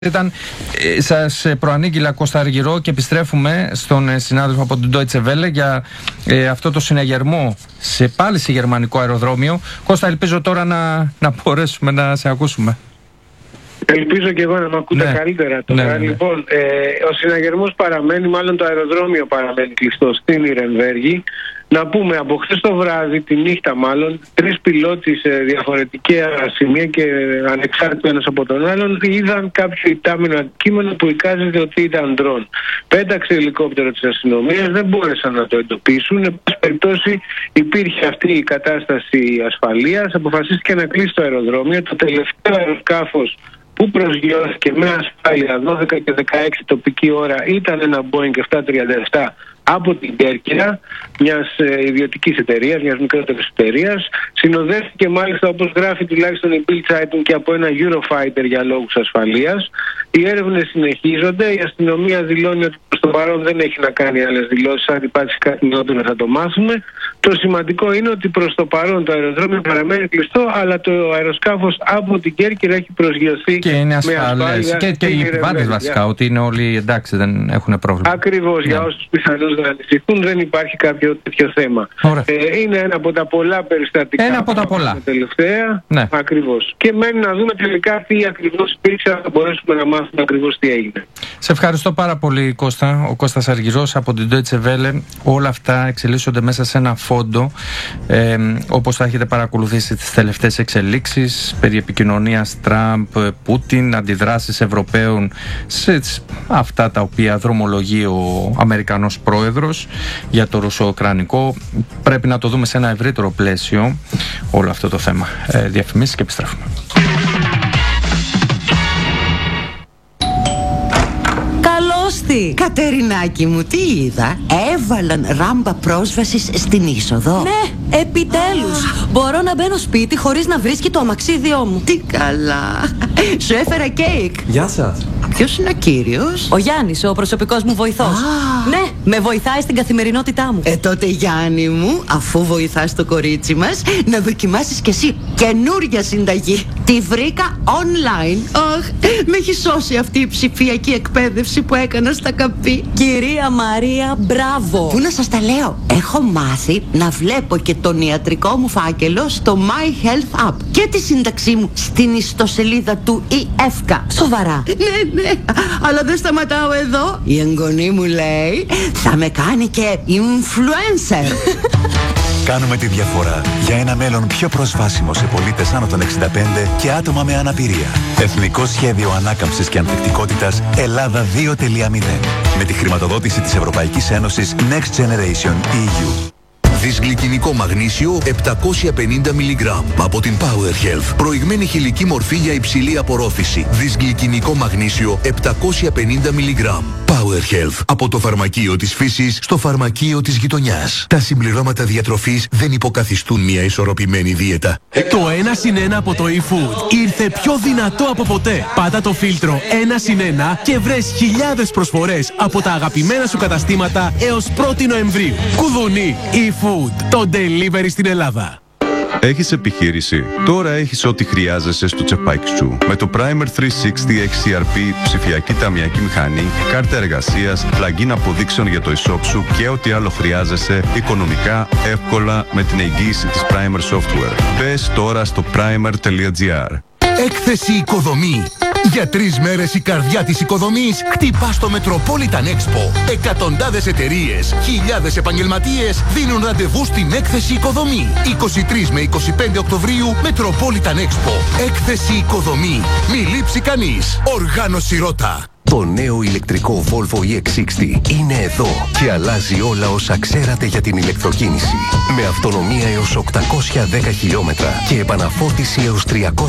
Σας προανήγγειλα Κώστα Αργυρό και επιστρέφουμε στον συνάδελφο από την Deutsche Welle για αυτό το συναγερμό πάλι σε γερμανικό αεροδρόμιο. Κώστα, ελπίζω τώρα να μπορέσουμε να σε ακούσουμε. Ελπίζω και εγώ να με ακούτε καλύτερα τώρα. Λοιπόν, ο συναγερμός παραμένει, μάλλον το αεροδρόμιο παραμένει κλειστό στην Νιρεμβέργη. Να πούμε, από χθες το βράδυ, τη νύχτα μάλλον, 3 πιλότοι σε διαφορετικά σημεία και ανεξάρτητο ένας από τον άλλον είδαν κάποιο υπτάμενο αντικείμενο που εικάζεται ότι ήταν ντρόν. Πέταξε ελικόπτερο της αστυνομίας, δεν μπόρεσαν να το εντοπίσουν. Εν πάση περιπτώσει, υπήρχε αυτή η κατάσταση ασφαλείας. Αποφασίστηκε να κλείσει το αεροδρόμιο. Το τελευταίο αεροσκάφος που προσγειώθηκε με ασφάλεια 12 και 16 τοπική ώρα ήταν ένα Boeing 737 από την Κέρκυρα, μιας ιδιωτικής εταιρείας, μιας μικρότερης εταιρείας. Συνοδεύτηκε μάλιστα, όπως γράφει τουλάχιστον η Bild Zeitung, και από ένα Eurofighter για λόγους ασφαλείας. Οι έρευνες συνεχίζονται. Η αστυνομία δηλώνει ότι προς το παρόν δεν έχει να κάνει άλλες δηλώσεις. Αν υπάρξει κάτι νεότερο θα το μάθουμε. Το σημαντικό είναι ότι προς το παρόν το αεροδρόμιο παραμένει κλειστό, αλλά το αεροσκάφος από την Κέρκυρα έχει προσγειωθεί και είναι ασφαλές. Και οι επιβάτες βασικά, ότι είναι όλοι εντάξει, δεν έχουν πρόβλημα. Ακριβώς, για όσους πιθανώς να ανησυχούν, δεν υπάρχει κάποιο τέτοιο θέμα. Είναι ένα από τα πολλά περιστατικά. Ένα από τα πολλά. Τελευταία. Ναι. Ακριβώς. Και μένει να δούμε τελικά τι ακριβώς υπήρξε, να μπορέσουμε να μάθουμε ακριβώς τι έγινε. Σε ευχαριστώ πάρα πολύ, Κώστα. Ο Κώστας Αργυρός από την Deutsche Welle. Όλα αυτά εξελίσσονται μέσα σε ένα φόντο, όπως θα έχετε παρακολουθήσει τις τελευταίες εξελίξεις περί επικοινωνίας Τραμπ-Πούτιν, αντιδράσεις Ευρωπαίων σε αυτά τα οποία δρομολογεί ο Αμερικανός πρόεδρος για το ρωσο-ουκρανικό. Πρέπει να το δούμε σε ένα ευρύτερο πλαίσιο όλο αυτό το θέμα. Διαφημίσεις και επιστρέφουμε. Κατερινάκη μου, τι είδα? Έβαλαν ράμπα πρόσβασης στην είσοδο. Ναι, επιτέλους. Μπορώ να μπαίνω σπίτι χωρίς να βρίσκει το αμαξίδιό μου. Τι καλά. Σου έφερα κέικ. Γεια σας. Ποιος είναι ο κύριος? Ο Γιάννης, ο προσωπικός μου βοηθός. Ναι, με βοηθάει στην καθημερινότητά μου. Τότε Γιάννη μου, αφού βοηθάς το κορίτσι μας, να δοκιμάσεις κι εσύ καινούρια συνταγή. Τη βρήκα online. Με έχει σώσει αυτή η ψηφιακή εκπαίδευση που έκανα στα καπί. Κυρία Μαρία, μπράβο. Πού να σας τα λέω? Έχω μάθει να βλέπω και τον ιατρικό μου φάκελο στο My Health App και τη σύνταξή μου στην ιστοσελίδα του ΕΦΚΑ. Σοβαρά? Ναι, αλλά δεν σταματάω εδώ. Η εγγονή μου λέει θα με κάνει και influencer. Κάνουμε τη διαφορά για ένα μέλλον πιο προσβάσιμο σε πολίτες άνω των 65 και άτομα με αναπηρία. Εθνικό Σχέδιο Ανάκαμψης και Ανθεκτικότητας Ελλάδα 2.0. Με τη χρηματοδότηση της Ευρωπαϊκής Ένωσης Next Generation EU. Δυσγλυκινικό μαγνήσιο 750 μιλιγκράμμ από την Power Health. Προηγμένη χηλική μορφή για υψηλή απορρόφηση. Δυσγλυκινικό μαγνήσιο 750 μιλιγκράμμ. Power Health. Από το φαρμακείο της φύσης στο φαρμακείο της γειτονιάς. Τα συμπληρώματα διατροφής δεν υποκαθιστούν μια ισορροπημένη δίαιτα. Το 1+1 από το eFood ήρθε πιο δυνατό από ποτέ. Πάτα το φίλτρο 1+1 και βρες χιλιάδες προσφορές από τα αγαπημένα σου καταστήματα έως 1η Νοεμβρίου. Κουδουνί eFood. Το delivery στην Ελλάδα. Έχεις επιχείρηση? Τώρα έχεις ό,τι χρειάζεσαι στο τσεπάκι σου. Με το Primer 360 XCRP, ψηφιακή ταμιακή μηχανή, κάρτα εργασίας, plugin αποδείξεων για το e-shop σου και ό,τι άλλο χρειάζεσαι οικονομικά, εύκολα με την εγγύηση της Primer Software. Μπες τώρα στο primer.gr. Έκθεση Οικοδομή. Για 3 μέρες η καρδιά της οικοδομής χτυπά στο Metropolitan Expo. Εκατοντάδες εταιρείες, χιλιάδες επαγγελματίες δίνουν ραντεβού στην Έκθεση Οικοδομή. 23 με 25 Οκτωβρίου Metropolitan Expo. Έκθεση Οικοδομή. Μη λείψει κανείς. Οργάνωση Ρώτα. Το νέο ηλεκτρικό Volvo EX60 είναι εδώ και αλλάζει όλα όσα ξέρατε για την ηλεκτροκίνηση. Με αυτονομία έως 810 χιλιόμετρα και επαναφόρτιση έως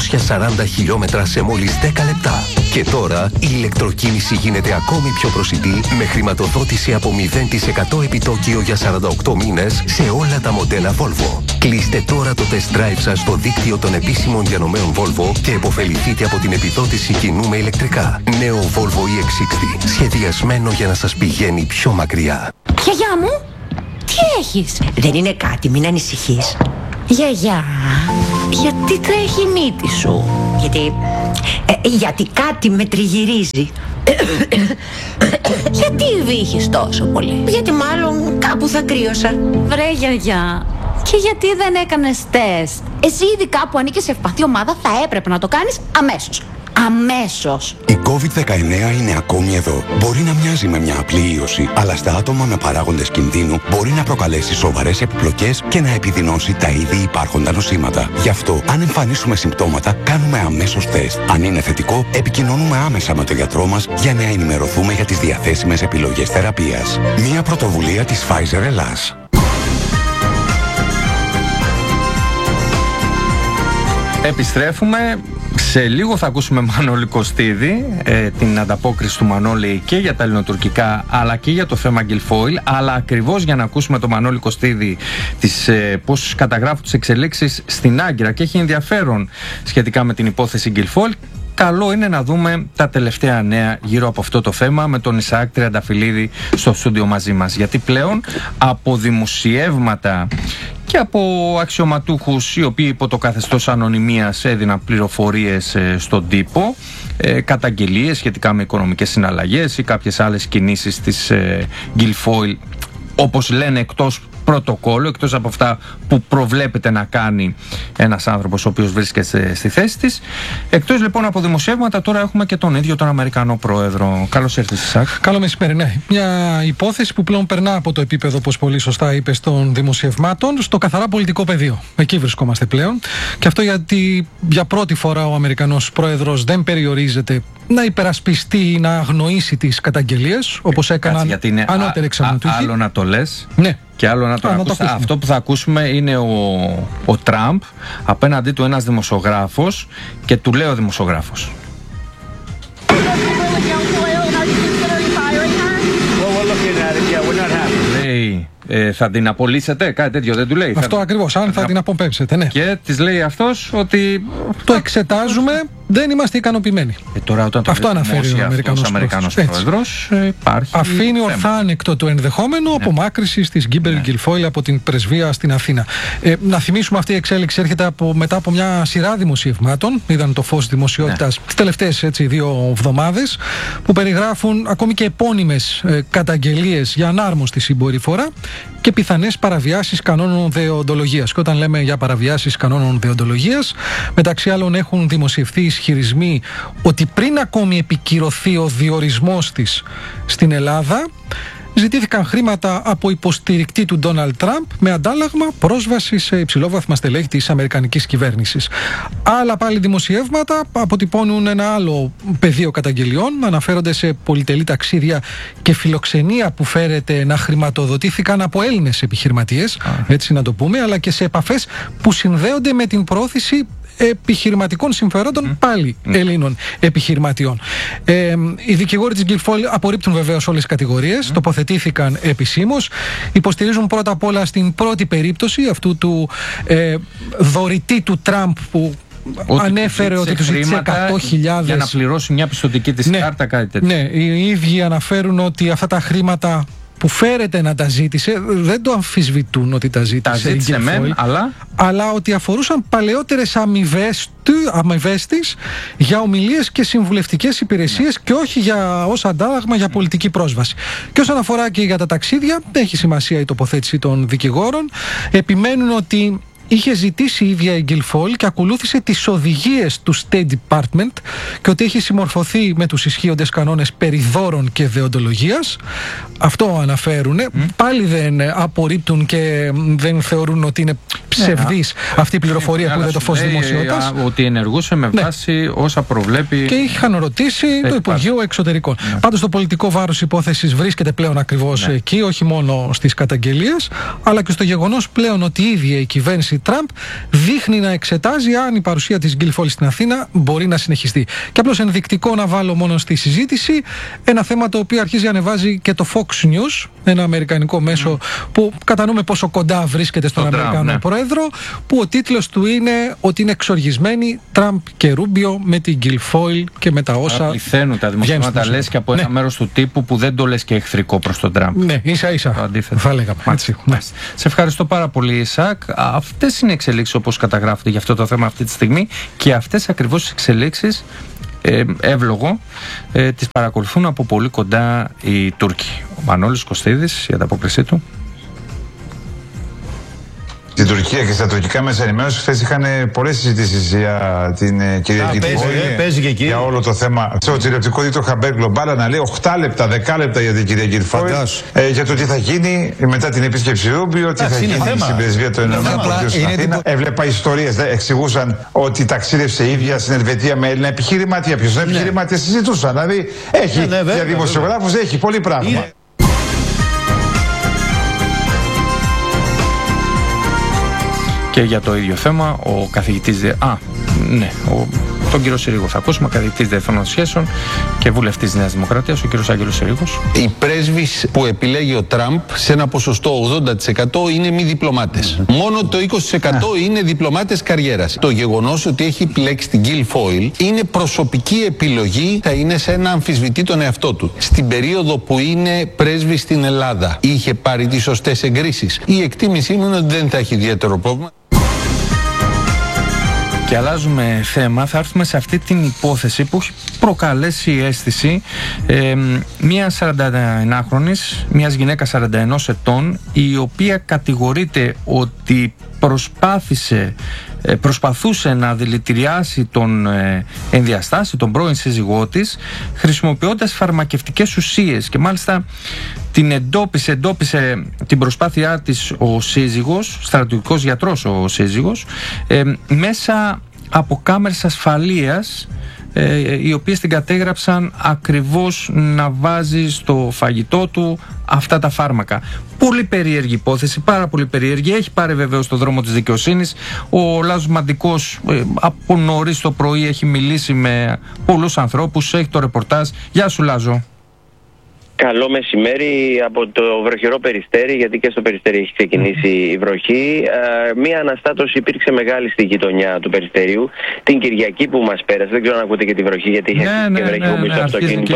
340 χιλιόμετρα σε μόλις 10 λεπτά. Και τώρα η ηλεκτροκίνηση γίνεται ακόμη πιο προσιτή με χρηματοδότηση από 0% επιτόκιο για 48 μήνες σε όλα τα μοντέλα Volvo. Κλείστε τώρα το test drive σας στο δίκτυο των επίσημων διανομέων Volvo και επωφεληθείτε από την επιδότηση κοινού με ηλεκτρικά. Νέο Volvo EX60, σχεδιασμένο για να σας πηγαίνει πιο μακριά. Γιαγιά μου, τι έχεις? Δεν είναι κάτι, μην ανησυχείς. Γιαγιά, γιατί τρέχει η μύτη σου? Γιατί Γιατί κάτι με τριγυρίζει. Γιατί βήχεις τόσο πολύ? Γιατί μάλλον κάπου θα κρύωσα. Βρε γιαγιά, και γιατί δεν έκανες τεστ? Εσύ ήδη κάπου ανήκεις σε ευπαθή ομάδα, θα έπρεπε να το κάνεις αμέσως. Αμέσως. Η COVID-19 είναι ακόμη εδώ. Μπορεί να μοιάζει με μια απλή ίωση, αλλά στα άτομα με παράγοντες κινδύνου μπορεί να προκαλέσει σοβαρές επιπλοκές και να επιδεινώσει τα ήδη υπάρχοντα νοσήματα. Γι' αυτό, αν εμφανίσουμε συμπτώματα, κάνουμε αμέσως τεστ. Αν είναι θετικό, επικοινωνούμε άμεσα με τον γιατρό μας για να ενημερωθούμε για τις διαθέσιμες επιλογές θεραπείας. Μια πρωτοβουλία της Pfizer Ελλάς. Επιστρέφουμε. Σε λίγο θα ακούσουμε Μανώλη Κωστίδη, την ανταπόκριση του Μανώλη και για τα ελληνοτουρκικά αλλά και για το θέμα Guilfoyle. Αλλά ακριβώς για να ακούσουμε τον Μανώλη Κωστίδη πώς καταγράφουν τις εξελίξεις στην Άγκυρα και έχει ενδιαφέρον σχετικά με την υπόθεση Guilfoyle, καλό είναι να δούμε τα τελευταία νέα γύρω από αυτό το θέμα με τον Ισαάκ Τριανταφυλλίδη στο στούντιο μαζί μας. Γιατί πλέον από δημοσιεύματα και από αξιωματούχους οι οποίοι υπό το καθεστώς ανωνυμίας έδιναν πληροφορίες στον τύπο, καταγγελίες σχετικά με οικονομικές συναλλαγές ή κάποιες άλλες κινήσεις της Guilfoyle, όπως λένε, εκτός πρωτοκόλλου, εκτός από αυτά που προβλέπεται να κάνει ένας άνθρωπος ο οποίος βρίσκεται στη θέση της. Εκτός λοιπόν από δημοσιεύματα, τώρα έχουμε και τον ίδιο τον Αμερικανό πρόεδρο. Καλώς ήρθες, Ισάκ. Καλό μεσημέρι, ναι. Μια υπόθεση που πλέον περνά από το επίπεδο, όπως πολύ σωστά είπες, των δημοσιευμάτων στο καθαρά πολιτικό πεδίο. Εκεί βρισκόμαστε πλέον. Και αυτό γιατί για πρώτη φορά ο Αμερικανός πρόεδρος δεν περιορίζεται να υπερασπιστεί ή να αγνοήσει τις καταγγελίες, όπως έκαναν ανώτεροι εξαμονωτούχοι. Άλλο να το λες. Ναι. Και άλλο να το ακούσουμε. Αυτό που θα ακούσουμε είναι ο Τραμπ απέναντί του ένας δημοσιογράφος και του λέει ο δημοσιογράφος: λέει, θα την απολύσετε, κάτι τέτοιο δεν του λέει? Αυτό ακριβώς, αν θα την αποπέμψετε, ναι. Και της λέει αυτός ότι το εξετάζουμε, δεν είμαστε ικανοποιημένοι. Τώρα, όταν αυτό αναφέρει ο Αμερικανός πρόεδρος, αφήνει ορθά ανεκτό το ενδεχόμενο απομάκρυσης της Guilfoyle από την πρεσβεία στην Αθήνα. Να θυμίσουμε, αυτή η εξέλιξη έρχεται μετά από μια σειρά δημοσιευμάτων, είδαν το φως δημοσιότητας τις τελευταίες 2 εβδομάδες, που περιγράφουν ακόμη και επώνυμες καταγγελίες για ανάρμοστη συμπεριφορά και πιθανές παραβιάσεις κανόνων δεοντολογίας. Και όταν λέμε για παραβιάσεις κανόνων δεοντολογίας, μεταξύ άλλων έχουν δημοσιευθεί ισχυρισμοί ότι πριν ακόμη επικυρωθεί ο διορισμός της στην Ελλάδα, ζητήθηκαν χρήματα από υποστηρικτή του Ντόναλντ Τραμπ με αντάλλαγμα πρόσβαση σε υψηλόβαθμα στελέχη της αμερικανικής κυβέρνησης. Άλλα πάλι δημοσιεύματα αποτυπώνουν ένα άλλο πεδίο καταγγελιών, αναφέρονται σε πολυτελή ταξίδια και φιλοξενία που φέρεται να χρηματοδοτήθηκαν από Έλληνες επιχειρηματίες, έτσι να το πούμε, αλλά και σε επαφές που συνδέονται με την προώθηση επιχειρηματικών συμφερόντων πάλι Ελλήνων επιχειρηματιών. Οι δικηγόροι της Guilfoyle απορρίπτουν βεβαίως όλες τις κατηγορίες, τοποθετήθηκαν επισήμως, υποστηρίζουν πρώτα απ' όλα στην πρώτη περίπτωση αυτού του δωρητή του Τραμπ που ανέφερε ότι του ζήτησε 100.000 για να πληρώσει μια πιστωτική της κάρτα, κάτι τέτοιο. Ναι, οι ίδιοι αναφέρουν ότι αυτά τα χρήματα που φέρεται να τα ζήτησε, δεν το αμφισβητούν ότι τα ζήτησε η Guilfoyle, αλλά ότι αφορούσαν παλαιότερες αμοιβές της για ομιλίες και συμβουλευτικές υπηρεσίες και όχι ως αντάλλαγμα για πολιτική πρόσβαση. Και όσον αφορά και για τα ταξίδια, έχει σημασία η τοποθέτηση των δικηγόρων. Επιμένουν ότι είχε ζητήσει η ίδια η Guilfoyle και ακολούθησε τις οδηγίες του State Department και ότι έχει συμμορφωθεί με τους ισχύοντες κανόνες περί δώρων και δεοντολογίας. Αυτό αναφέρουν. Πάλι δεν απορρίπτουν και δεν θεωρούν ότι είναι ψευδής αυτή η πληροφορία που είδε το φως δημοσιότητας. Ότι ενεργούσε με βάση όσα προβλέπει. Και είχαν ρωτήσει το Υπουργείο Εξωτερικών. Πάντως το πολιτικό βάρος υπόθεσης βρίσκεται πλέον ακριβώς εκεί, όχι μόνο στις καταγγελίες, αλλά και στο γεγονός πλέον ότι η ίδια η κυβέρνηση Τραμπ δείχνει να εξετάζει αν η παρουσία της Guilfoyle στην Αθήνα μπορεί να συνεχιστεί. Και απλώς ενδεικτικό να βάλω μόνο στη συζήτηση ένα θέμα το οποίο αρχίζει να ανεβάζει και το Fox News, ένα αμερικανικό μέσο που κατανοούμε πόσο κοντά βρίσκεται στον Αμερικανό πρόεδρο, που ο τίτλος του είναι ότι είναι εξοργισμένοι Τραμπ και Ρούμπιο με την Guilfoyle και με τα όσα πληθαίνουν τα δημοσιεύματα, λες και από ένα μέρος του τύπου που δεν το λες και εχθρικό προς τον Τραμπ. Ναι, ίσα-ίσα. Θα λέγαμε. Σε ευχαριστώ πάρα πολύ, Ισακ. Αυτές είναι οι εξελίξεις όπως καταγράφονται για αυτό το θέμα αυτή τη στιγμή και αυτές ακριβώς τις εξελίξεις εύλογο. Τις παρακολουθούν από πολύ κοντά οι Τούρκοι. Ο Μανώλης Κωστίδης, η ανταπόκρισή του. Στην Τουρκία και στα τουρκικά μέσα ενημέρωση χθες είχαν πολλές συζητήσεις για την Κυριακή παίζει και εκεί. Για όλο το θέμα. Στο τηλεοπτικό δίκτυο Χαμπέρ Global να λέει 8 λεπτά, 10 λεπτά για την Κυριακή για το τι θα γίνει μετά την επίσκεψη Ρούμπιο, τι θα γίνει στην πρεσβεία των ΗΠΑ στην Αθήνα. Έβλεπα ιστορίες, εξηγούσαν ότι ταξίδευσε η ίδια στην Ελβετία με Έλληνα επιχειρηματία. Ποιος είναι επιχειρηματία, συζητούσαν. Δηλαδή έχει για δημοσιογράφους, έχει πολύ πράγμα. Και για το ίδιο θέμα, ο καθηγητής τον κύριο Συρίγο θα ακούσουμε, καθηγητής Διεθνών Σχέσεων και βουλευτής της Νέας Δημοκρατίας, ο κύριος Άγγελος Συρίγος. Οι πρέσβεις που επιλέγει ο Τραμπ σε ένα ποσοστό 80% είναι μη διπλωμάτες. Μόνο το 20% είναι διπλωμάτες καριέρας. Το γεγονός ότι έχει επιλέξει την Guilfoyle είναι προσωπική επιλογή, θα είναι σαν να αμφισβητεί τον εαυτό του. Στην περίοδο που είναι πρέσβης στην Ελλάδα, είχε πάρει τις σωστές εγκρίσεις. Η εκτίμησή μου είναι ότι δεν θα έχει ιδιαίτερο πρόβλημα. Και αλλάζουμε θέμα, θα έρθουμε σε αυτή την υπόθεση που έχει προκαλέσει αίσθηση μια 41χρονης, μιας γυναίκας 41 ετών, η οποία κατηγορείται ότι προσπαθούσε να δηλητηριάσει τον ενδιαστάση, τον πρώην σύζυγό της, χρησιμοποιώντας φαρμακευτικές ουσίες, και μάλιστα την εντόπισε την προσπάθειά της ο σύζυγος, στρατιωτικός γιατρός ο σύζυγος, μέσα από κάμερες ασφαλείας, οι οποίες την κατέγραψαν ακριβώς να βάζει στο φαγητό του αυτά τα φάρμακα. Πολύ περίεργη υπόθεση, πάρα πολύ περίεργη. Έχει πάρει βεβαίως το δρόμο της δικαιοσύνης. Ο Λάζος Μαντικός από νωρίς το πρωί έχει μιλήσει με πολλούς ανθρώπους, έχει το ρεπορτάζ. Γεια σου Λάζο. Καλό μεσημέρι από το βροχερό Περιστέρι, γιατί και στο Περιστέρι έχει ξεκινήσει η βροχή. Μία αναστάτωση υπήρξε μεγάλη στη γειτονιά του Περιστερίου την Κυριακή που μας πέρασε. Δεν ξέρω αν ακούτε και τη βροχή, γιατί είχε και βρέχει στο αυτοκίνητο.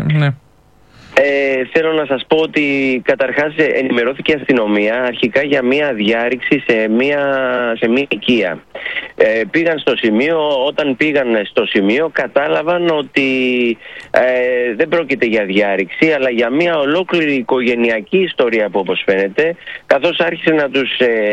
Θέλω να σας πω ότι καταρχάς ενημερώθηκε η αστυνομία αρχικά για μία διάρρηξη σε μία οικία. Πήγαν στο σημείο, όταν πήγαν στο σημείο κατάλαβαν ότι δεν πρόκειται για διάρρηξη, αλλά για μία ολόκληρη οικογενειακή ιστορία, που όπως φαίνεται, καθώς άρχισε να τους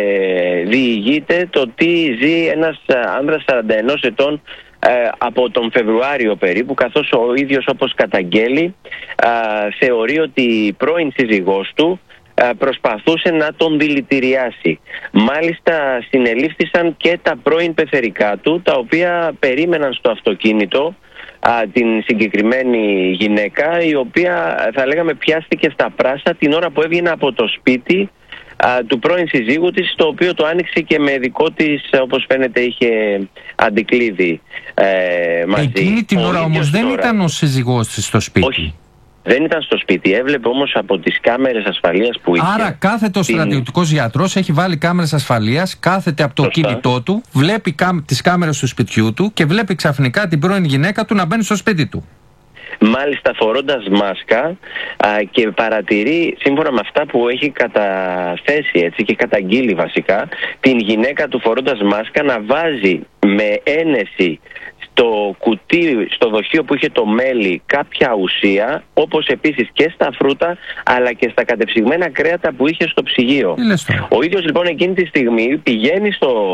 διηγείται το τι ζει ένας άνδρας 41 ετών από τον Φεβρουάριο περίπου, καθώς ο ίδιος, όπως καταγγέλει, θεωρεί ότι η πρώην σύζυγός του προσπαθούσε να τον δηλητηριάσει. Μάλιστα συνελήφθησαν και τα πρώην πεθερικά του, τα οποία περίμεναν στο αυτοκίνητο την συγκεκριμένη γυναίκα, η οποία θα λέγαμε πιάστηκε στα πράσα την ώρα που έβγαινε από το σπίτι του πρώην συζύγου της, το οποίο το άνοιξε και με δικό της, όπως φαίνεται, είχε αντικλείδι μαζί. Εκείνη την ώρα όμως δεν ήταν ο σύζυγός της στο σπίτι. Όχι, δεν ήταν στο σπίτι. Έβλεπε όμως από τις κάμερες ασφαλείας που είχε. Άρα κάθεται ο στρατιωτικός γιατρός, έχει βάλει κάμερες ασφαλείας, κάθεται από το κινητό του, βλέπει τις κάμερες του σπιτιού του και βλέπει ξαφνικά την πρώην γυναίκα του να μπαίνει στο σπίτι του. Μάλιστα φορώντας μάσκα, και παρατηρεί, σύμφωνα με αυτά που έχει καταθέσει έτσι και καταγγείλει βασικά, την γυναίκα του φορώντας μάσκα να βάζει με ένεση στο κουτί, στο δοχείο που είχε το μέλι, κάποια ουσία, όπως επίσης και στα φρούτα αλλά και στα κατεψυγμένα κρέατα που είχε στο ψυγείο. Ο ίδιος λοιπόν εκείνη τη στιγμή πηγαίνει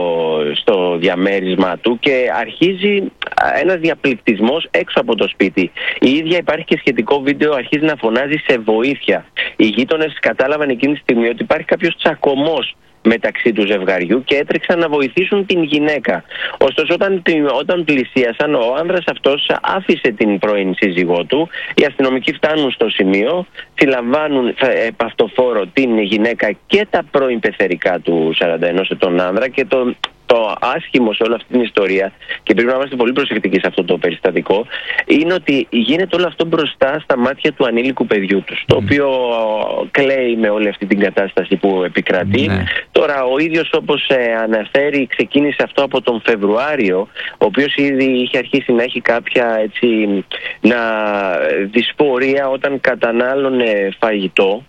στο διαμέρισμα του και αρχίζει ένας διαπληκτισμός έξω από το σπίτι. Η ίδια υπάρχει και σχετικό βίντεο, αρχίζει να φωνάζει σε βοήθεια. Οι γείτονες κατάλαβαν εκείνη τη στιγμή ότι υπάρχει κάποιος τσακωμός μεταξύ του ζευγαριού και έτρεξαν να βοηθήσουν την γυναίκα. Ωστόσο όταν πλησίασαν, ο άνδρας αυτός άφησε την πρώην σύζυγό του. Οι αστυνομικοί φτάνουν στο σημείο, συλλαμβάνουν επαυτοφόρο την γυναίκα και τα πρώην πεθερικά του 41 ετών άνδρα, και το άσχημο σε όλη αυτή την ιστορία, και πρέπει να είμαστε πολύ προσεκτικοί σε αυτό το περιστατικό, είναι ότι γίνεται όλο αυτό μπροστά στα μάτια του ανήλικου παιδιού του, το οποίο κλαίει με όλη αυτή την κατάσταση που επικρατεί. Τώρα ο ίδιος, όπως αναφέρει, ξεκίνησε αυτό από τον Φεβρουάριο, ο οποίος ήδη είχε αρχίσει να έχει κάποια δυσφορία όταν κατανάλωνε φαγητό.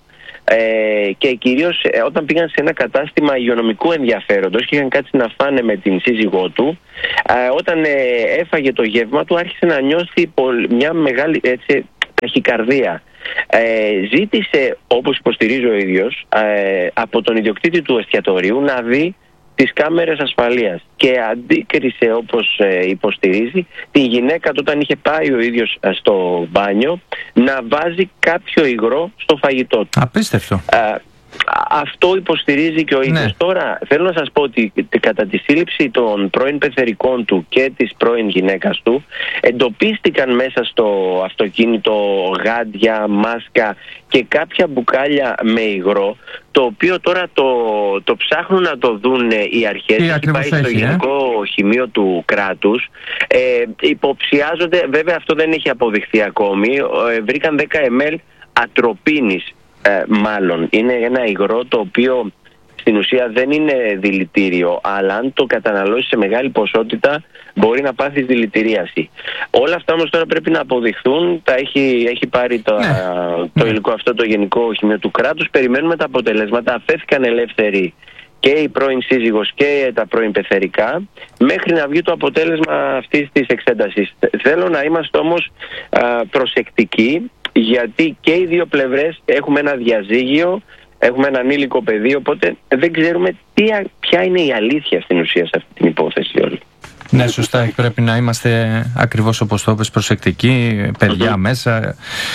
και κυρίως όταν πήγαν σε ένα κατάστημα υγειονομικού ενδιαφέροντος και είχαν κάτσει να φάνε με την σύζυγό του, όταν έφαγε το γεύμα του άρχισε να νιώσει μια μεγάλη ταχυκαρδία. Ζήτησε, όπως υποστηρίζει ο ίδιος, από τον ιδιοκτήτη του εστιατορίου να δει τις κάμερες ασφαλείας και αντίκρισε, όπως υποστηρίζει, τη γυναίκα του όταν είχε πάει ο ίδιος στο μπάνιο να βάζει κάποιο υγρό στο φαγητό του. Απίστευτο. Αυτό υποστηρίζει και ο ίδιος. Ναι. Τώρα θέλω να σας πω ότι κατά τη σύλληψη των πρώην πεθερικών του και της πρώην γυναίκας του εντοπίστηκαν μέσα στο αυτοκίνητο γάντια, μάσκα και κάποια μπουκάλια με υγρό, το οποίο τώρα το ψάχνουν να το δουν οι αρχές. Έχει πάει στο Γενικό Χημείο του κράτους. Υποψιάζονται, βέβαια αυτό δεν έχει αποδειχθεί ακόμη, βρήκαν 10 ml ατροπίνης. Μάλλον είναι ένα υγρό το οποίο στην ουσία δεν είναι δηλητήριο, αλλά αν το καταναλώσει σε μεγάλη ποσότητα μπορεί να πάθει δηλητηρίαση. Όλα αυτά όμως τώρα πρέπει να αποδειχθούν. Τα έχει πάρει το υλικό αυτό το Γενικό Χημείο του κράτους. Περιμένουμε τα αποτελέσματα. Αφέθηκαν ελεύθεροι και η πρώην σύζυγος και τα πρώην πεθερικά μέχρι να βγει το αποτέλεσμα αυτής της εξέτασης. Θέλω να είμαστε όμως προσεκτικοί, γιατί και οι δύο πλευρές έχουμε ένα διαζύγιο, έχουμε ένα ανήλικο παιδί, οπότε δεν ξέρουμε ποια είναι η αλήθεια στην ουσία σε αυτή την υπόθεση όλη. Ναι, σωστά. Πρέπει να είμαστε ακριβώς όπως το είπες, προσεκτικοί, παιδιά μέσα.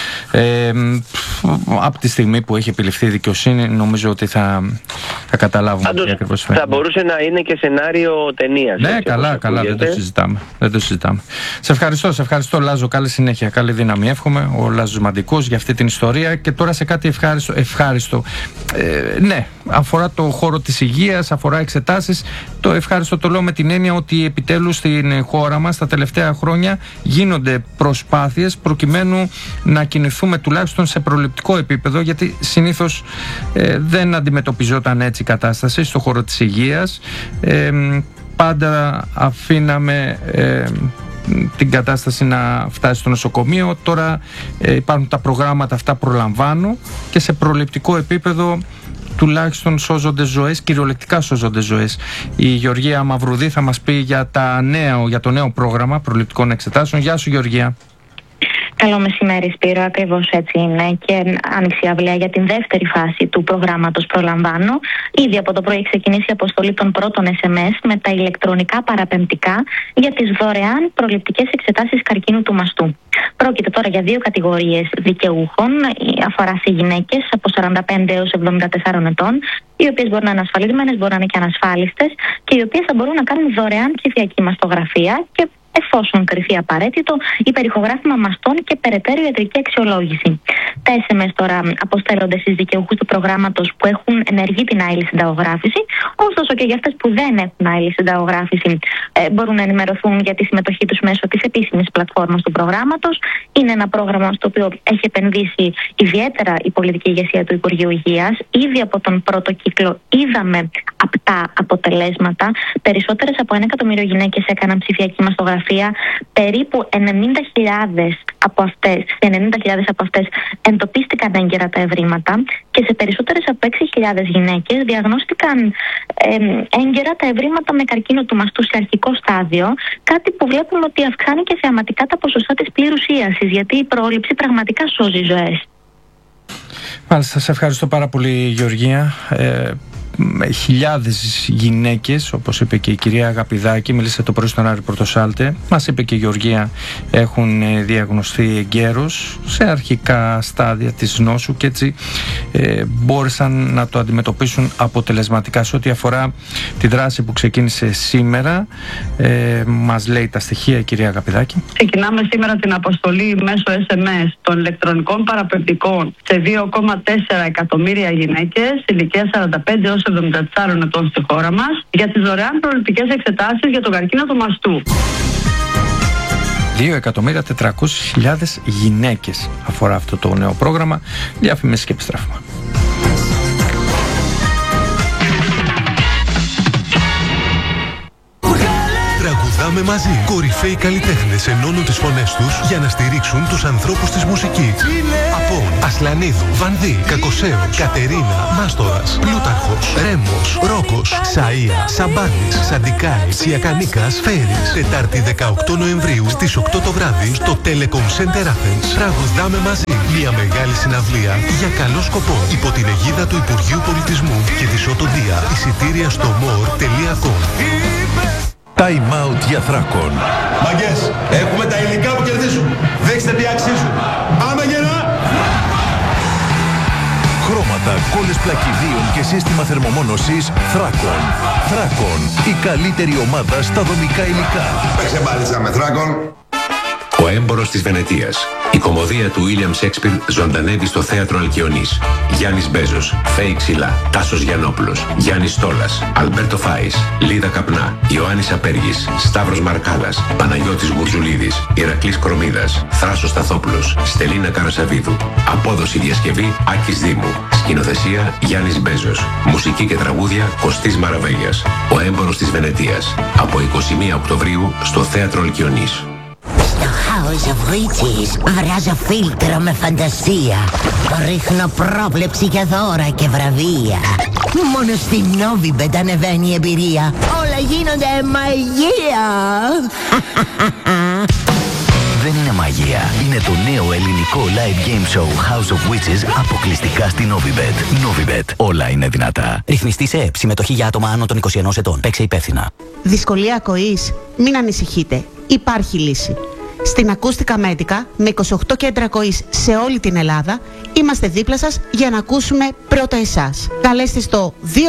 Από τη στιγμή που έχει επιληφθεί η δικαιοσύνη, νομίζω ότι θα καταλάβουμε τι ακριβώς φαίνεται. Θα μπορούσε να είναι και σενάριο ταινίας. Ναι, καλά, δεν το συζητάμε. Σε ευχαριστώ Λάζο. Καλή συνέχεια, καλή δύναμη εύχομαι. Ο Λάζος Μαντικός για αυτή την ιστορία. Και τώρα σε κάτι ευχάριστο. Ναι, αφορά το χώρο της υγείας, αφορά εξετάσεις. Το ευχάριστο το λέω με την έννοια ότι επιτέλους στην χώρα μας τα τελευταία χρόνια γίνονται προσπάθειες προκειμένου να κινηθούμε τουλάχιστον σε προληπτικό επίπεδο, γιατί συνήθως δεν αντιμετωπιζόταν έτσι η κατάσταση στο χώρο της υγείας. Πάντα αφήναμε την κατάσταση να φτάσει στο νοσοκομείο. Τώρα υπάρχουν τα προγράμματα αυτά προλαμβάνου και σε προληπτικό επίπεδο τουλάχιστον σώζονται ζωές, κυριολεκτικά σώζονται ζωές. Η Γεωργία Μαυρουδή θα μας πει για το νέο πρόγραμμα προληπτικών εξετάσεων. Γεια σου Γεωργία. Καλό μεσημέρι Σπύρο, ακριβώς έτσι είναι και άνοιξε η αυλαία για την δεύτερη φάση του προγράμματος Προλαμβάνω. Ήδη από το πρωί έχει ξεκινήσει η αποστολή των πρώτων SMS με τα ηλεκτρονικά παραπεμπτικά για τις δωρεάν προληπτικές εξετάσεις καρκίνου του μαστού. Πρόκειται τώρα για δύο κατηγορίες δικαιούχων, αφορά σε γυναίκες από 45 έως 74 ετών, οι οποίες μπορεί να είναι ασφαλισμένες, μπορεί να είναι και ανασφάλιστες και οι οποίες θα μπορούν να κάνουν δωρεάν ψηφιακή μαστογραφία και εφόσον κριθεί απαραίτητο, υπερηχογράφημα μαστών και περαιτέρω ιατρική αξιολόγηση. Τα SMS τώρα αποστέλλονται στις δικαιούχους του προγράμματος που έχουν ενεργή την άειλη συνταγογράφηση, ωστόσο και για αυτές που δεν έχουν άειλη συνταγογράφηση μπορούν να ενημερωθούν για τη συμμετοχή τους μέσω της επίσημης πλατφόρμας του προγράμματος. Είναι ένα πρόγραμμα στο οποίο έχει επενδύσει ιδιαίτερα η πολιτική ηγεσία του Υπουργείου Υγείας. Ήδη από τον πρώτο κύκλο είδαμε απτά αποτελέσματα. Περισσότερες από 1 εκατομμύριο γυναίκες έκαναν ψηφιακή μαστογραφία. Περίπου 90.000 από αυτές εντοπίστηκαν έγκαιρα τα ευρήματα και σε περισσότερες από 6.000 γυναίκες διαγνώστηκαν έγκαιρα τα ευρήματα με καρκίνο του μαστού σε αρχικό στάδιο, κάτι που βλέπουμε ότι αυξάνει και θεαματικά τα ποσοστά της πλήρους ίασης, γιατί η πρόληψη πραγματικά σώζει ζωές. Μάλιστα, σε ευχαριστώ πάρα πολύ Γεωργία. Χιλιάδες γυναίκες, όπως είπε και η κυρία Αγαπηδάκη, μίλησε το πρωί στον Άρη Πορτοσάλτε, μας είπε και η Γεωργία, έχουν διαγνωστεί εγκαίρως σε αρχικά στάδια της νόσου και έτσι μπόρεσαν να το αντιμετωπίσουν αποτελεσματικά. Σε ό,τι αφορά τη δράση που ξεκίνησε σήμερα, μας λέει τα στοιχεία η κυρία Αγαπηδάκη. Ξεκινάμε σήμερα την αποστολή μέσω SMS των ηλεκτρονικών παραπεμπτικών σε 2,4 εκατομμύρια γυναίκες ηλικία 45 έως 74 ετών στη χώρα μας για τις δωρεάν προληπτικές εξετάσεις για τον καρκίνο του μαστού. 2.400.000 γυναίκες αφορά αυτό το νέο πρόγραμμα. Διαφημίσεις και επιστρέφουμε. Τραγουδάμε μαζί. Κορυφαίοι καλλιτέχνες ενώνουν τις φωνές τους για να στηρίξουν τους ανθρώπους της μουσικής. Απόν, Ασλανίδου, Βανδύ, Κακοσέος, Κατερίνα, Μάστορας, Πλούταρχος, Ρέμος, Ρόκος, Σαΐα, Σαμπάνης, Σαντικάη, Τσιακανίκας, Φέρης. Τετάρτη 18 Νοεμβρίου στις 8 το βράδυ στο Telecom Center Athens. Τραγουδάμε μαζί. Μια μεγάλη συναυλία για καλό σκοπό υπό την αιγίδα του Υπουργείου Πολιτισμού και της Οτοντία. Εισιτήρια στο more.com. Time out για Θράκον. Μαγκές, έχουμε τα υλικά που κερδίζουν. Δείξτε τι αξίζουν. Πάμε γερά! Χρώματα, κόλλες πλακιδίων και σύστημα θερμομόνωσης Θράκον. Θράκον, η καλύτερη ομάδα στα δομικά υλικά. Παίξε μπάλιτσα με Θράκον. Ο έμπορος της Βενετίας. Η κωμωδία του William Shakespeare ζωντανεύει στο θέατρο Αλκιονής. Γιάννης Μπέζος, Φέη Ξυλά, Τάσος Γιαννόπουλος, Γιάννης Στόλας, Αλμπέρτο Φάης, Λίδα Καπνά, Ιωάννης Απέργης, Σταύρος Μαρκάλας, Παναγιώτης Γουρζουλίδης, Ηρακλής Κρομίδας, Θράσος Σταθόπουλος, Στελίνα Καρασαβίδου. Απόδοση διασκευή Άκης Δήμου. Σκηνοθεσία Γιάννης Μπέζος. Μουσική και τραγούδια Κωστής Μαραβέγιας. Ο έμπορος της Βενετίας. Από 21 Οκτωβρίου στο θέατρο Αλκιονής. House of Witches βράζω φίλτρο με φαντασία. Ρίχνω πρόβλεψη για δώρα και βραβεία. Μόνο στην Novibet ανεβαίνει η εμπειρία. Όλα γίνονται μαγεία. Δεν είναι μαγεία. Είναι το νέο ελληνικό live game show House of Witches αποκλειστικά στην Novibet. Novibet. Όλα είναι δυνατά. Ρυθμιστή σε ΕΠ. Συμμετοχή για άτομα άνω των 21 ετών. Παίξε υπεύθυνα. Δυσκολία ακοής? Μην ανησυχείτε. Υπάρχει λύση. Στην Ακούστικα Μέτικα, με 28 κέντρα ακοής σε όλη την Ελλάδα, είμαστε δίπλα σας για να ακούσουμε πρώτα εσάς. Καλέστε στο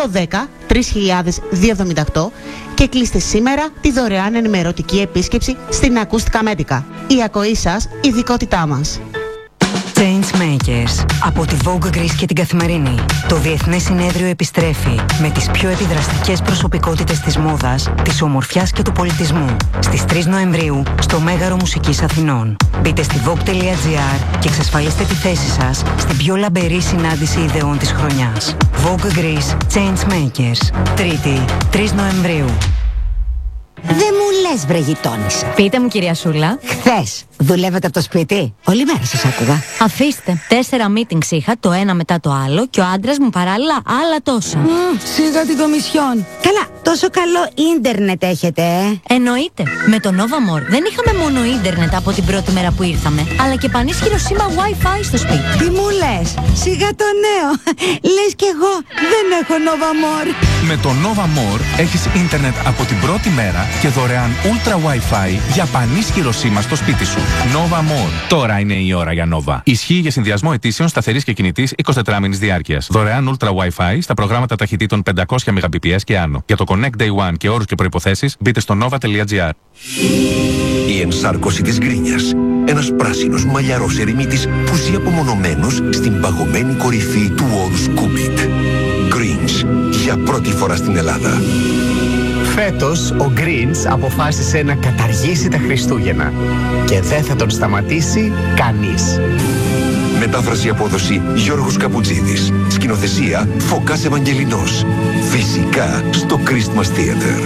210-3278 και κλείστε σήμερα τη δωρεάν ενημερωτική επίσκεψη στην Ακούστικα Μέτικα. Η ακοή σας, ειδικότητά μας. Changemakers από τη Vogue Greece και την Καθημερινή. Το Διεθνές Συνέδριο επιστρέφει με τις πιο επιδραστικές προσωπικότητες της μόδας, της ομορφιάς και του πολιτισμού στις 3 Νοεμβρίου στο Μέγαρο Μουσικής Αθηνών. Μπείτε στη vogue.gr και εξασφαλίστε τη θέση σας στην πιο λαμπερή συνάντηση ιδεών της χρονιάς. Vogue Greece Changemakers. Τρίτη, 3 Νοεμβρίου. Δεν μου λες, βρε γειτόνισσα. Πείτε μου, κυρία Σούλα. Χθες δουλεύατε από το σπίτι? Όλη μέρα σας άκουγα. Αφήστε. 4 meetings είχα, το ένα μετά το άλλο, και ο άντρας μου παράλληλα άλλα τόσα. Σιγά την κομισιόν. Καλά, τόσο καλό ίντερνετ έχετε, Εννοείται. Με το Nova More δεν είχαμε μόνο ίντερνετ από την πρώτη μέρα που ήρθαμε, αλλά και πανίσχυρο σήμα Wi-Fi στο σπίτι. Τι μου λες? Σιγά το νέο. Λες κι εγώ δεν έχω Nova More. Με το Nova More έχεις ίντερνετ από την πρώτη μέρα και δωρεάν Ultra Wi-Fi για πανίσχυρο σήμα στο σπίτι σου. Nova More. Τώρα είναι η ώρα για Nova. Ισχύει για συνδυασμό ετήσεων σταθερής και κινητής 24 μήνης διάρκειας. Δωρεάν Ultra Wi-Fi στα προγράμματα ταχυτήτων 500 Mbps και άνω. Για το Connect Day One και όρους και προϋποθέσεις μπείτε στο nova.gr. Η ενσάρκωση της γκρίνιας. Ένας πράσινος μαλλιαρός ερημίτης που ζει απομονωμένος στην παγωμένη κορυφή του όρους Κούμπιτ. Greens, για πρώτη φορά στην Ελλάδα. Φέτος ο Greens αποφάσισε να καταργήσει τα Χριστούγεννα και δεν θα τον σταματήσει κανείς. Μετάφραση απόδοση Γιώργος Καπουτζίδης. Σκηνοθεσία Φωκάς Ευαγγελινός. Φυσικά στο Christmas Theater.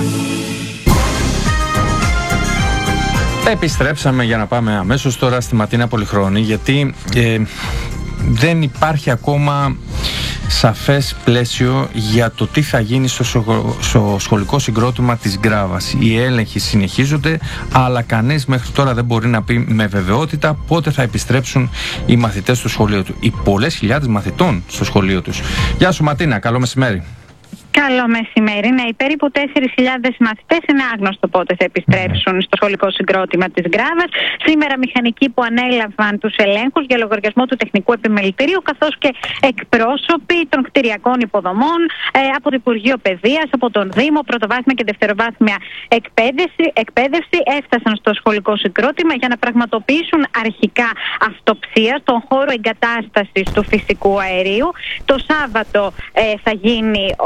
Επιστρέψαμε για να πάμε αμέσως τώρα στη Ματίνα Πολυχρόνη, γιατί δεν υπάρχει ακόμα σαφές πλαίσιο για το τι θα γίνει στο σχολικό συγκρότημα της Γκράβας. Οι έλεγχοι συνεχίζονται, αλλά κανείς μέχρι τώρα δεν μπορεί να πει με βεβαιότητα πότε θα επιστρέψουν οι μαθητές στο σχολείο του. Οι πολλές χιλιάδες μαθητών στο σχολείο τους. Γεια σου Ματίνα, καλό μεσημέρι. Καλό μεσημέρι. Ναι, οι περίπου 4.000 μαθητές είναι άγνωστο πότε θα επιστρέψουν στο σχολικό συγκρότημα της Γκράβας. Σήμερα μηχανικοί που ανέλαβαν τους ελέγχους για λογαριασμό του Τεχνικού Επιμελητηρίου, καθώς και εκπρόσωποι των κτηριακών υποδομών από το Υπουργείο Παιδείας, από τον Δήμο, πρωτοβάθμια και δευτεροβάθμια εκπαίδευση έφτασαν στο σχολικό συγκρότημα για να πραγματοποιήσουν αρχικά αυτοψία στον χώρο εγκατάστασης του φυσικού αερίου. Το Σάββατο θα γίνει ο σχετικός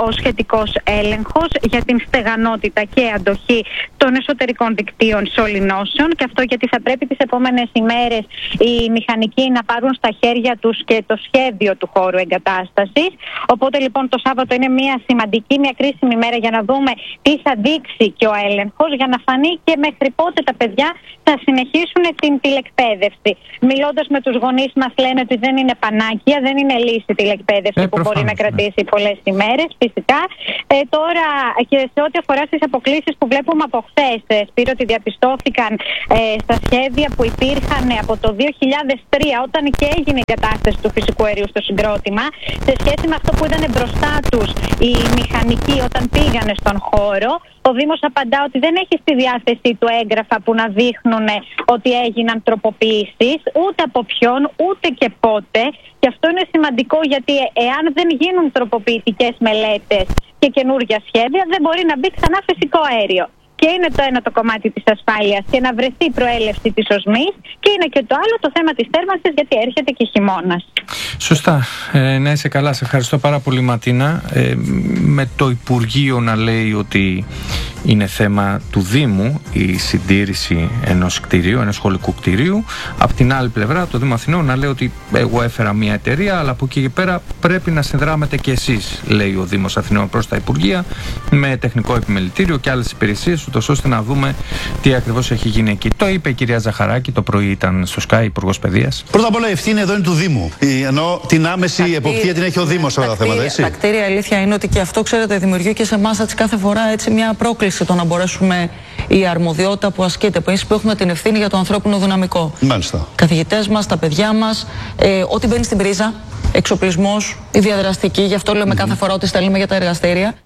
περιοδικός έλεγχος για την στεγανότητα και αντοχή των εσωτερικών δικτύων σωληνώσεων, και αυτό γιατί θα πρέπει τις επόμενες ημέρες οι μηχανικοί να πάρουν στα χέρια τους και το σχέδιο του χώρου εγκατάστασης. Οπότε λοιπόν το Σάββατο είναι μια σημαντική, μια κρίσιμη μέρα για να δούμε τι θα δείξει και ο έλεγχος, για να φανεί και μέχρι πότε τα παιδιά θα συνεχίσουν την τηλεκπαίδευση. Μιλώντας με τους γονείς μας λένε ότι δεν είναι πανάκια, δεν είναι λύση τηλεκπαίδευση που μπορεί να κρατήσει πολλές ημέρες φυσικά. Τώρα και σε ό,τι αφορά στις αποκλήσεις που βλέπουμε από χθες, Σπύρο, ότι διαπιστώθηκαν στα σχέδια που υπήρχαν από το 2003 όταν και έγινε η κατάσταση του φυσικού αερίου στο συγκρότημα, σε σχέση με αυτό που ήταν μπροστά τους οι μηχανικοί όταν πήγανε στον χώρο, ο Δήμος απαντά ότι δεν έχει στη διάθεσή του έγγραφα που να δείχνουν ότι έγιναν τροποποιήσεις, ούτε από ποιον, ούτε και πότε. Και αυτό είναι σημαντικό, γιατί εάν δεν γίνουν τροποποιητικές μελέτες και καινούργια σχέδια, δεν μπορεί να μπει ξανά φυσικό αέριο. Και είναι το ένα το κομμάτι της ασφάλειας και να βρεθεί προέλευση της οσμής, και είναι και το άλλο το θέμα της θέρμανσης, γιατί έρχεται και χειμώνας. Σωστά. Να είσαι καλά. Σε ευχαριστώ πάρα πολύ, Ματίνα. Με το Υπουργείο να λέει ότι είναι θέμα του Δήμου η συντήρηση ενός κτηρίου, ενός σχολικού κτηρίου. Απ' την άλλη πλευρά, το Δήμο Αθηνών να λέει ότι εγώ έφερα μια εταιρεία, αλλά από εκεί και πέρα πρέπει να συνδράμετε και εσείς, λέει ο Δήμος Αθηνών προς τα Υπουργεία, με τεχνικό επιμελητήριο και άλλες υπηρεσίες, ούτως ώστε να δούμε τι ακριβώς έχει γίνει εκεί. Το είπε η κυρία Ζαχαράκη, το πρωί ήταν στο Sky, Υπουργός Παιδείας. Πρώτα απ' όλα, η ευθύνη εδώ είναι του Δήμου. Ενώ την άμεση εποπτεία την έχει ο Δήμος σε αυτά τα θέματα, έτσι. Τα κτίρια, αλήθεια είναι ότι και αυτό, ξέρετε, δημιουργεί και σε εμάς κάθε φορά έτσι μια πρόκληση το να μπορέσουμε η αρμοδιότητα που ασκείται, που έχουμε την ευθύνη για το ανθρώπινο δυναμικό. Μάλιστα. Καθηγητές μας, τα παιδιά μας, ό,τι μπαίνει στην πρίζα, εξοπλισμός, η διαδραστική, γι' αυτό λέμε κάθε φορά ότι στέλνουμε για τα εργαστήρια.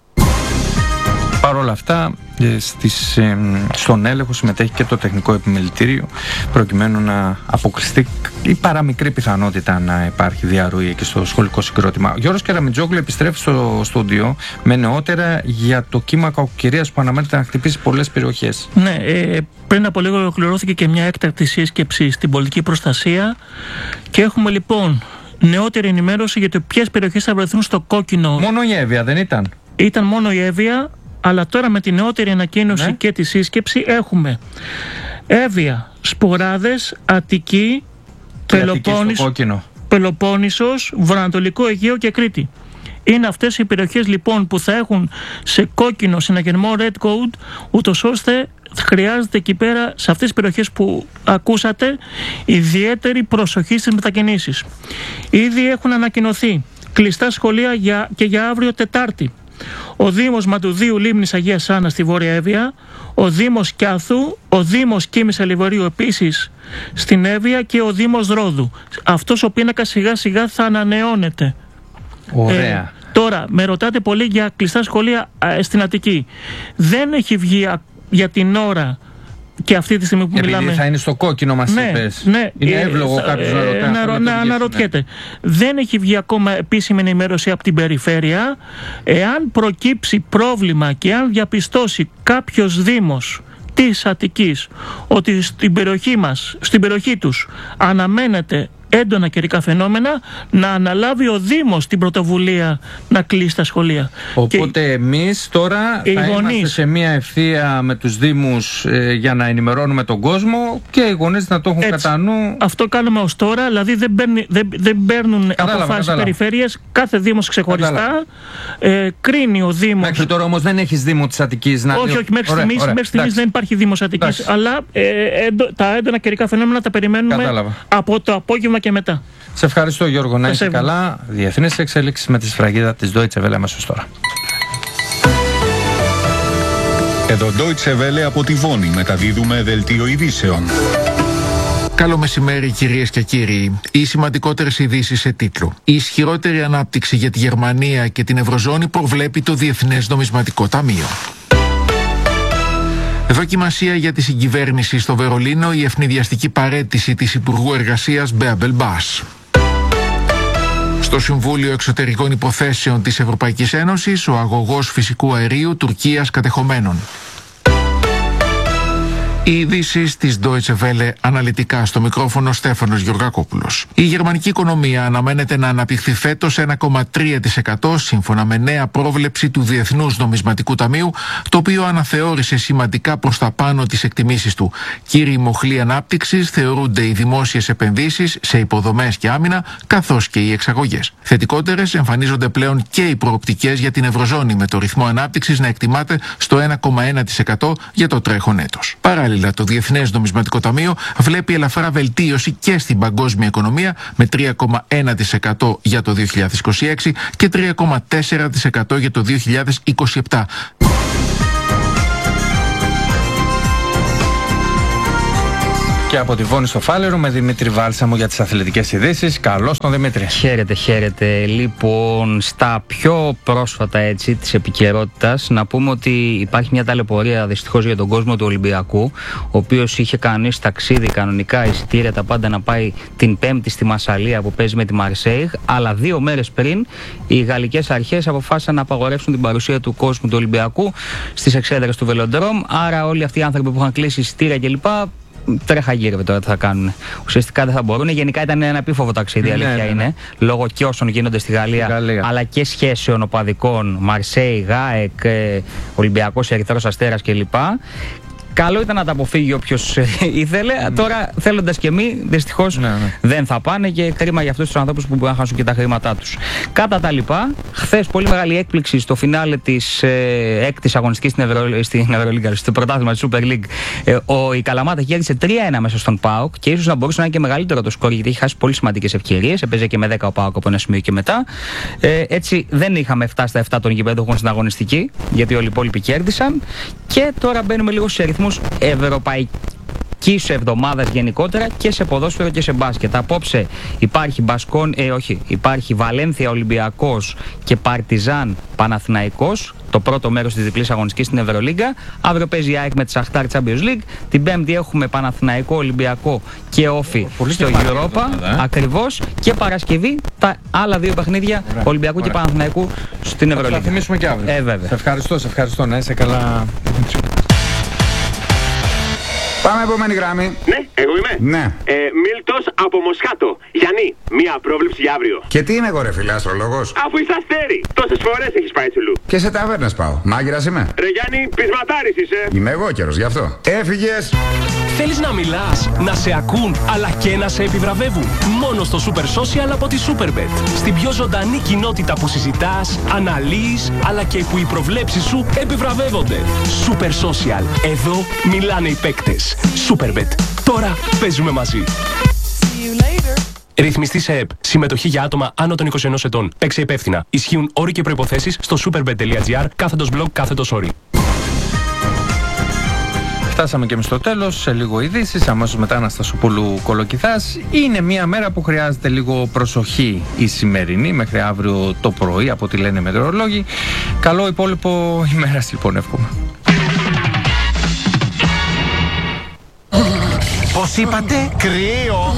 Παρ' όλα αυτά, στον έλεγχο συμμετέχει και το τεχνικό επιμελητήριο, προκειμένου να αποκλειστεί η παραμικρή πιθανότητα να υπάρχει διαρροή εκεί στο σχολικό συγκρότημα. Ο Γιώργος Κεραμιτζόγλου επιστρέφει στο στούντιο με νεότερα για το κύμα κακοκαιρίας που αναμένεται να χτυπήσει πολλές περιοχές. Ναι, πριν από λίγο ολοκληρώθηκε και μια έκτακτη σύσκεψη στην πολιτική προστασία και έχουμε λοιπόν νεότερη ενημέρωση για το ποιες περιοχές θα βρεθούν στο κόκκινο. Μόνο η Εύβοια δεν ήταν? Ήταν μόνο η Εύβοια. Αλλά τώρα με τη νεότερη ανακοίνωση και τη σύσκεψη έχουμε Εύβοια, Σποράδες, Αττική, Πελοπόννησος, Βορειοανατολικό Αιγαίο και Κρήτη. Είναι αυτές οι περιοχές λοιπόν που θα έχουν σε κόκκινο συναγερμό Red Code, ούτως ώστε χρειάζεται εκεί πέρα, σε αυτές τις περιοχές που ακούσατε, ιδιαίτερη προσοχή στις μετακινήσεις. Ήδη έχουν ανακοινωθεί κλειστά σχολεία και για αύριο Τετάρτη. Ο Δήμος Μαντουδίου Λίμνης Αγίας Άννας στη Βόρεια Εύβοια, ο Δήμος Κιάθου, ο Δήμος Κίμης Αλιβωρίου επίσης στην Εύβοια και ο Δήμος Ρόδου. Αυτός ο πίνακας σιγά σιγά θα ανανεώνεται. Ωραία. Τώρα, με ρωτάτε πολύ για κλειστά σχολεία στην Αττική. Δεν έχει βγει για την ώρα και αυτή τη στιγμή που μιλάμε. Επειδή θα είναι στο κόκκινο, μας είπες. Ναι, είναι εύλογο κάποιος να ρωτάει. Να αναρωτιέται. Δεν έχει βγει ακόμα επίσημη ενημέρωση από την περιφέρεια. Εάν προκύψει πρόβλημα και αν διαπιστώσει κάποιος Δήμος της Αττικής ότι στην περιοχή μας, στην περιοχή τους αναμένεται έντονα καιρικά φαινόμενα, να αναλάβει ο Δήμος την πρωτοβουλία να κλείσει τα σχολεία. Οπότε εμείς τώρα θα είμαστε σε μια ευθεία με τους Δήμους για να ενημερώνουμε τον κόσμο και οι γονείς να το έχουν κατά νου. Αυτό κάνουμε ως τώρα, δηλαδή δεν παίρνουν αποφάσεις περιφέρειες, κάθε Δήμος ξεχωριστά. Κρίνει ο Δήμος. Μέχρι τώρα όμως δεν έχεις Δήμο της Αττικής να... Όχι, μέχρι στιγμής δεν υπάρχει Δήμος Αττικής, αλλά τα έντονα καιρικά φαινόμενα τα περιμένουμε από το απόγευμα και μετά. Σε ευχαριστώ, Γιώργο, να είσαι καλά. Διεθνείς εξέλιξεις με τη σφραγίδα της Deutsche Welle αμέσως τώρα. Εδώ Deutsche Welle από τη Βόνη μεταδίδουμε δελτίο ειδήσεων. Καλό μεσημέρι, κυρίες και κύριοι. Οι σημαντικότερες ειδήσεις σε τίτλο. Η ισχυρότερη ανάπτυξη για τη Γερμανία και την Ευρωζώνη προβλέπει το Διεθνές Νομισματικό Ταμείο. Δοκιμασία για τη συγκυβέρνηση στο Βερολίνο, η ευνηδιαστική παραίτηση της Υπουργού Εργασίας Μπέαμπελ Μπάς. Στο Συμβούλιο Εξωτερικών Υποθέσεων της Ευρωπαϊκής Ένωσης, ο αγωγός φυσικού αερίου Τουρκίας κατεχομένων. Οι ειδήσεις της Deutsche Welle, αναλυτικά στο μικρόφωνο Στέφανος Γεωργακόπουλος. Η γερμανική οικονομία αναμένεται να αναπτυχθεί φέτος 1,3% σύμφωνα με νέα πρόβλεψη του Διεθνούς Νομισματικού Ταμείου, το οποίο αναθεώρησε σημαντικά προς τα πάνω τις εκτιμήσεις του. Κύριοι μοχλοί ανάπτυξης θεωρούνται οι δημόσιες επενδύσεις σε υποδομές και άμυνα, καθώς και οι εξαγωγές. Θετικότερες εμφανίζονται πλέον και οι προοπτικές για την Ευρωζώνη, με το ρυθμό ανάπτυξης να εκτιμάται στο 1,1% για το τρέχον έτος. Παράλληλα, το Διεθνές Νομισματικό Ταμείο βλέπει ελαφρά βελτίωση και στην παγκόσμια οικονομία, με 3,1% για το 2026 και 3,4% για το 2027. Και από τη Βόνη στο Φάλερο με Δημήτρη Βάλσαμο για τις αθλητικές ειδήσεις. Καλώς τον Δημήτρη. Χαίρετε. Λοιπόν, στα πιο πρόσφατα έτσι της επικαιρότητας, να πούμε ότι υπάρχει μια ταλαιπωρία δυστυχώς για τον κόσμο του Ολυμπιακού, ο οποίος είχε κανονίσει ταξίδι κανονικά, εισιτήρια τα πάντα, να πάει την Πέμπτη στη Μασσαλία που παίζει με τη Μαρσέιγ, αλλά 2 μέρες πριν οι γαλλικές αρχές αποφάσισαν να απαγορεύσουν την παρουσία του κόσμου του Ολυμπιακού στις εξέδρες του Βελοντρόμ. Άρα όλοι αυτοί οι άνθρωποι που είχαν κλείσει εισιτήρια κλπ. Τρέχα γύρευε τώρα τι θα κάνουν. Ουσιαστικά δεν θα μπορούν. Γενικά ήταν ένα επίφοβο ταξίδι, αλήθεια είναι. Λόγω και όσων γίνονται στη Γαλλία, αλλά και σχέσεων οπαδικών, Μαρσέη, ΓΑΕΚ, Ολυμπιακός, Ερυθρός Αστέρας κλπ. Καλό ήταν να τα αποφύγει όποιος ήθελε. Τώρα, θέλοντας και εμείς, δυστυχώς δεν θα πάνε, και κρίμα για αυτούς τους ανθρώπους που μπορούν να χάσουν και τα χρήματά τους. Κατά τα λοιπά, χθες πολύ μεγάλη έκπληξη στο φινάλε της έκτης αγωνιστικής στην Ευρωλίγκα, στο πρωτάθλημα της Super League. Η Καλαμάτα κέρδισε 3-1 μέσα στον ΠΑΟΚ, και ίσως να μπορούσε να είναι και μεγαλύτερο το σκορ, γιατί έχει χάσει πολύ σημαντικές ευκαιρίες. Έπαιζε και με 10 ο ΠΑΟΚ από ένα σημείο και μετά. Έτσι δεν είχαμε φτάσει στα 7 των γηπέδων στην αγωνιστική, γιατί όλοι οι υπόλοιποι κέρδισαν. Και τώρα μπαίνουμε λίγο σε αριθμούς ευρωπαϊκής εβδομάδας γενικότερα, και σε ποδόσφαιρο και σε μπάσκετ. Απόψε υπάρχει Βαλένθια Ολυμπιακός και Παρτιζάν Παναθηναϊκός, το πρώτο μέρος της διπλής αγωνιστικής στην Ευρωλίγκα. Αύριο παίζει η ΑΕΚ με τη Σαχτάρ Champions League. Την Πέμπτη έχουμε Παναθηναϊκό, Ολυμπιακό και Όφι στο Europa. Ακριβώς. Και Παρασκευή τα άλλα 2 παιχνίδια Ολυμπιακού και Παναθηναϊκού στην Ευρωλίγκα. Θα θυμίσουμε και αύριο. Βέβαια. Σε ευχαριστώ. Να είσαι καλά. Πάμε επόμενη γραμμή. Ναι, εγώ είμαι. Ναι. Μίλτος από Μοσχάτο. Γιάννη, μία πρόβλεψη για αύριο. Και τι είναι εγώ, ρε φίλε, αστρολόγος? Αφού είσαι αστέρι, τόσες φορές έχεις πάει τσουλού. Και σε ταβέρνες πάω. Μάγειρας είμαι. Ρε Γιάννη, πεισματάρης είσαι. Είμαι εγώ καιρός, γι' αυτό. Έφυγες. Θέλεις να μιλάς, να σε ακούν, αλλά και να σε επιβραβεύουν? Μόνο στο Super Social από τη Superbet. Στην πιο ζωντανή κοινότητα που συζητάς, αναλύεις, αλλά και που οι προβλέψεις σου επιβραβεύονται. Super Social. Εδώ μιλάνε οι παίκτες. Superbet. Τώρα παίζουμε μαζί. Ρυθμιστή σε ΕΠ. Συμμετοχή για άτομα άνω των 21 ετών. Παίξε υπεύθυνα. Ισχύουν όροι και προϋποθέσεις στο superbet.gr/blog/όροι. Φτάσαμε και εμείς στο τέλος, σε λίγο ειδήσεις, αμέσως μετά Αναστασοπούλου Κολοκυθάς. Είναι μια μέρα που χρειάζεται λίγο προσοχή η σημερινή, μέχρι αύριο το πρωί, από ό,τι λένε οι μετεωρολόγοι. Καλό υπόλοιπο ημέρας λοιπόν εύχομαι. Πώς είπατε? Κρύο.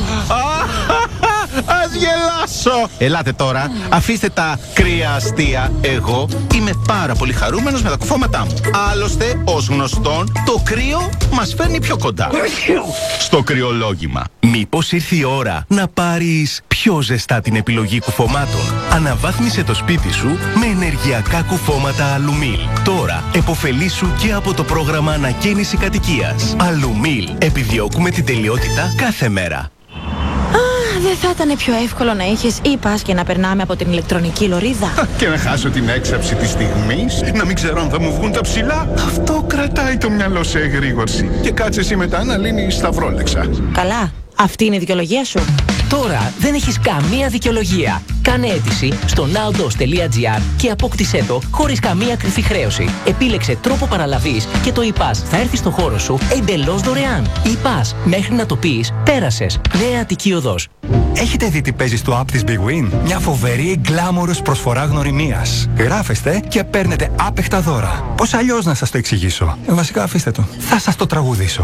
Ας γελάσω. Ελάτε τώρα, αφήστε τα κρύα αστεία. Εγώ είμαι πάρα πολύ χαρούμενος με τα κουφώματά μου. Άλλωστε, ως γνωστόν, το κρύο μας φέρνει πιο κοντά στο κρυολόγημα. Μήπως ήρθε η ώρα να πάρεις πιο ζεστά την επιλογή κουφωμάτων? Αναβάθμισε το σπίτι σου με ενεργειακά κουφώματα Αλουμίλ. Τώρα επωφελήσου και από το πρόγραμμα ανακαίνιση κατοικίας. Αλουμίλ. Επιδιώκουμε την τελειότητα κάθε μέρα. Δεν θα ήταν πιο εύκολο να είχες e-pass και να περνάμε από την ηλεκτρονική λωρίδα? Και να χάσω την έξαψη της στιγμής, να μην ξέρω αν θα μου βγουν τα ψηλά. Αυτό κρατάει το μυαλό σε εγρήγορση. Και κάτσε εσύ μετά να λύνεις σταυρόλεξα. Καλά, αυτή είναι η δικαιολογία σου. Τώρα δεν έχεις καμία δικαιολογία. Κάνε αίτηση στο nowdos.gr και απόκτησέ το χωρίς καμία κρυφή χρέωση. Επίλεξε τρόπο παραλαβής και το e-pass θα έρθει στο χώρο σου εντελώς δωρεάν. E-pass, μέχρι να το πεις, πέρασες. Νέα Αττική Οδός. Έχετε δει τι παίζει στο app της Big Win? Μια φοβερή γκλάμορος προσφορά γνωριμίας. Γράφεστε και παίρνετε άπεχτα δώρα. Πώς αλλιώς να σας το εξηγήσω? Βασικά αφήστε το. Θα σας το τραγουδήσω.